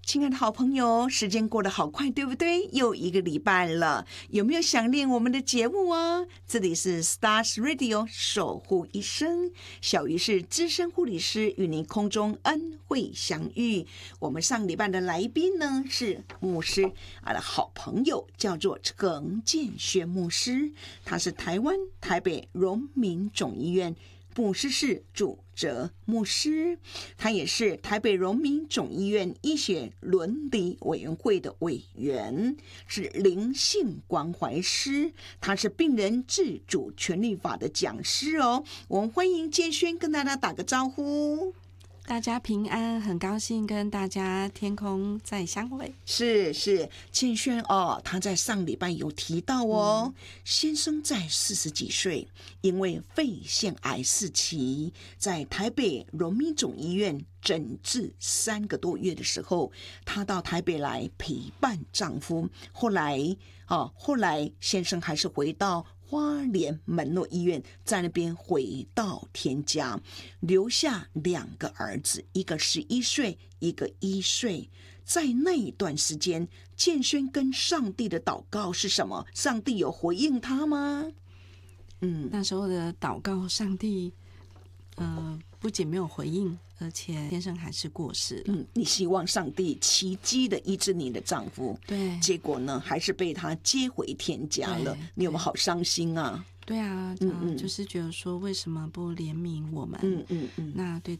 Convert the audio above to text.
亲爱的好朋友，时间过得好快，对不对？又一个礼拜了，有没有想念我们的节目啊？这里是 Stars Radio 守护一生，小鱼是资深护理师，与您空中恩惠相遇。我们上礼拜的来宾呢是牧师的好朋友，叫做陈建轩牧师，他是台湾台北荣民总医院牧师室主责牧师，他也是台北荣民总医院医学伦理委员会的委员，是灵性关怀师，他是病人自主权利法的讲师哦。我们欢迎建轩跟大家打个招呼。 大家平安，很高兴跟大家天空再相会。 是建轩哦，他在上礼拜有提到哦，先生在40几岁，因为肺腺癌4期，在台北荣民总医院诊治3个多月的时候，她到台北来陪伴丈夫。后来先生还是回到花莲门诺医院，在那边回到天家，留下2个儿子，一个11岁，一个1岁。在那一段时间，建轩跟上帝的祷告是什么？上帝有回应他吗？ 那时候的祷告，上帝不仅没有回应，而且先生还是过世了。 你希望上帝奇迹的医治你的丈夫， 对， 结果呢，还是被他接回天家了。你有没有好伤心啊？ 对啊，就是觉得说为什么不怜悯我们？那对